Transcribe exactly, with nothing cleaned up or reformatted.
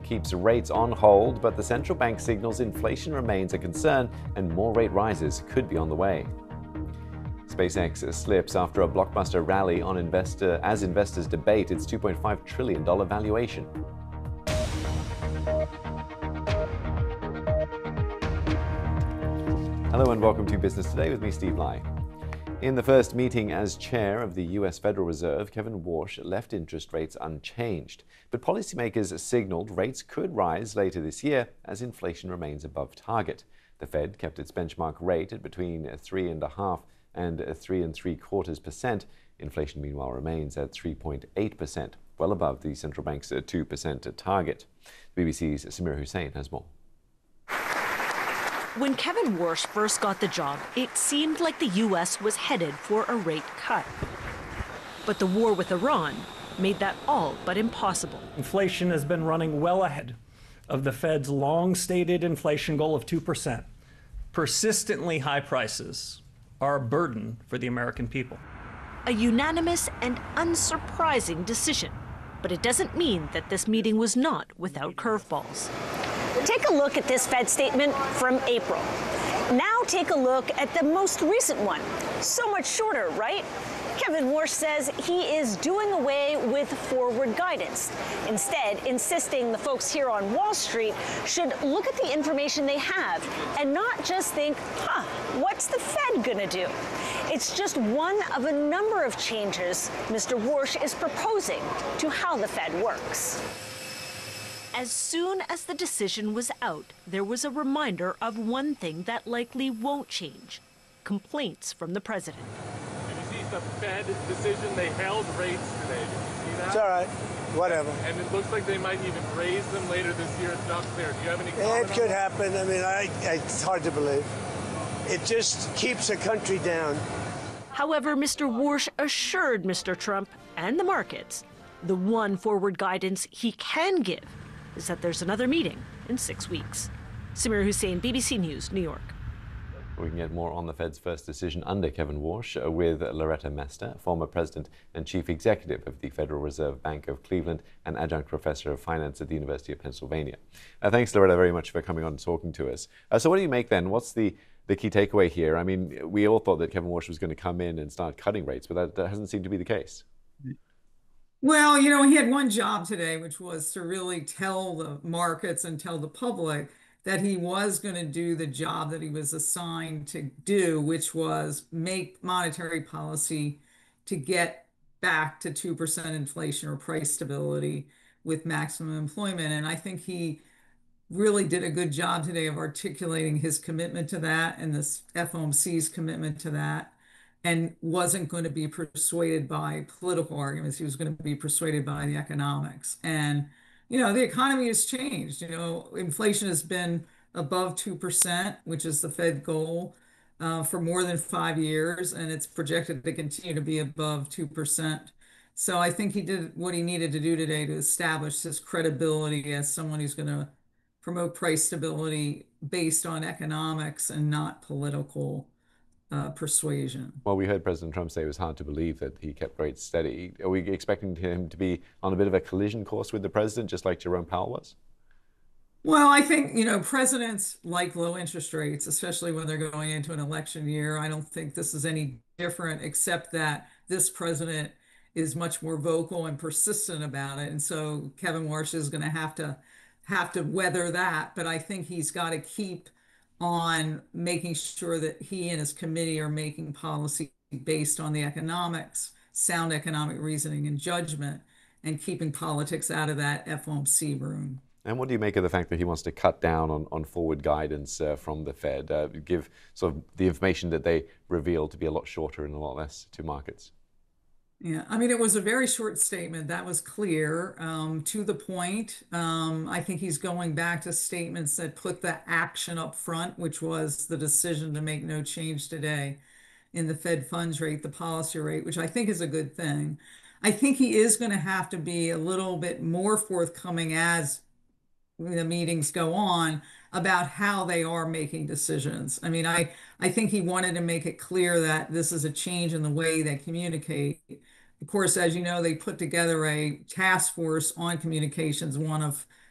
keeps rates on hold, but the central bank signals inflation remains a concern and more rate rises could be on the way. SpaceX slips after a blockbuster rally on investor as investors debate its two point five trillion dollars valuation. Hello and welcome to Business Today with me, Steve Lai. In the first meeting as chair of the U S Federal Reserve, Kevin Warsh left interest rates unchanged. But policymakers signaled rates could rise later this year as inflation remains above target. The Fed kept its benchmark rate at between three and a half and three and three quarters percent. Inflation, meanwhile, remains at three point eight percent, well above the central bank's two percent target. B B C's Samira Hussain has more. When Kevin Warsh first got the job, it seemed like the U S was headed for a rate cut. But the war with Iran made that all but impossible. Inflation has been running well ahead of the Fed's long-stated inflation goal of two percent. Persistently high prices are a burden for the American people. A unanimous and unsurprising decision. But it doesn't mean that this meeting was not without curveballs. Take a look at this Fed statement from April. Now take a look at the most recent one. So much shorter, right? Kevin Warsh says he is doing away with forward guidance, instead insisting the folks here on Wall Street should look at the information they have and not just think, huh, what's the Fed gonna do? It's just one of a number of changes Mister Warsh is proposing to how the Fed works. As soon as the decision was out, there was a reminder of one thing that likely won't change: complaints from the president. Did you see the Fed decision? They held rates today. Did you see that? It's all right. Whatever. And it looks like they might even raise them later this year. It's not clear. Do you have any comment It on could that? happen. I mean, I, it's hard to believe. It just keeps the country down. However, Mister Warsh assured Mister Trump and the markets the one forward guidance he can give is that there's another meeting in six weeks. Samira Hussain, B B C News, New York. We can get more on the Fed's first decision under Kevin Warsh with Loretta Mester, former president and chief executive of the Federal Reserve Bank of Cleveland and adjunct professor of finance at the University of Pennsylvania. Uh, thanks, Loretta, very much for coming on and talking to us. Uh, so what do you make then? What's the, the key takeaway here? I mean, we all thought that Kevin Warsh was going to come in and start cutting rates, but that, that hasn't seemed to be the case. Well, you know, he had one job today, which was to really tell the markets and tell the public that he was going to do the job that he was assigned to do, which was make monetary policy to get back to two percent inflation or price stability with maximum employment. And I think he really did a good job today of articulating his commitment to that and this F O M C's commitment to that, and wasn't going to be persuaded by political arguments. He was going to be persuaded by the economics. And, you know, the economy has changed. You know, inflation has been above two percent, which is the Fed goal, uh, for more than five years, and it's projected to continue to be above two percent. So I think he did what he needed to do today to establish his credibility as someone who's going to promote price stability based on economics and not political Uh, persuasion. Well, we heard President Trump say it was hard to believe that he kept rates steady. Are we expecting him to be on a bit of a collision course with the president, just like Jerome Powell was? Well, I think, you know, presidents like low interest rates, especially when they're going into an election year. I don't think this is any different, except that this president is much more vocal and persistent about it. And so Kevin Warsh is going to have to have to weather that. But I think he's got to keep on making sure that he and his committee are making policy based on the economics, sound economic reasoning and judgment, and keeping politics out of that F O M C room. And what do you make of the fact that he wants to cut down on, on forward guidance uh, from the Fed, uh, give sort of the information that they reveal to be a lot shorter and a lot less to markets? Yeah, I mean, it was a very short statement. That was clear, um, to the point. Um, I think he's going back to statements that put the action up front, which was the decision to make no change today in the Fed funds rate, the policy rate, which I think is a good thing. I think he is going to have to be a little bit more forthcoming as the meetings go on about how they are making decisions. I mean, I, I think he wanted to make it clear that this is a change in the way they communicate. Of course, as you know, they put together a task force on communications, one of